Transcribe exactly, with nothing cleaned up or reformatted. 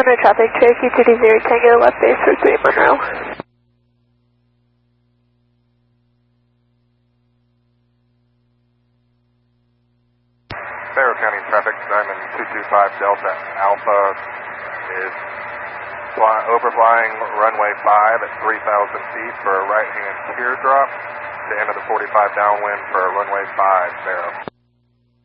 Center traffic, Cherokee two two zero Tango, left base for three Monroe. Faro County traffic, Diamond two two five Delta Alpha is fly, overflying runway five at three thousand feet for a right-hand teardrop to enter the forty-five downwind for runway five, Faro.